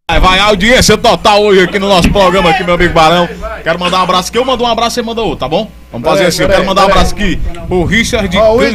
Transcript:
Vai, audiência total hoje aqui no nosso programa, aqui, meu amigo Barão. Quero mandar um abraço aqui, eu mando um abraço e você manda outro, tá bom? Vamos fazer assim, eu quero mandar um abraço aqui pro Richard